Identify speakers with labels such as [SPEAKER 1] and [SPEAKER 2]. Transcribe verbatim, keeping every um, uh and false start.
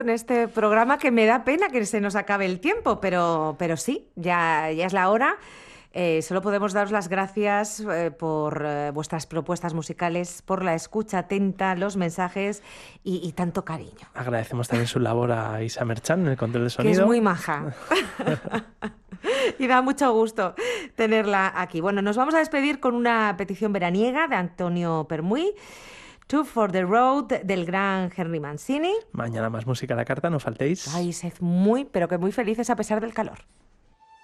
[SPEAKER 1] En este programa que me da pena que se nos acabe el tiempo, pero, pero sí, ya, ya es la hora. Eh, solo podemos daros las gracias eh, por eh, vuestras propuestas musicales, por la escucha atenta, los mensajes y, y tanto cariño,
[SPEAKER 2] Agradecemos también su labor a Isa Merchan en el control de
[SPEAKER 1] que es muy
[SPEAKER 2] sonido.
[SPEAKER 1] maja. Y da mucho gusto tenerla aquí. Bueno, nos vamos a despedir con una petición veraniega de Antonio Permuy, Two for the Road, del gran Henry Mancini.
[SPEAKER 2] Mañana más música a la carta, no faltéis.
[SPEAKER 1] Ay, sed muy, pero que muy felices a pesar del calor.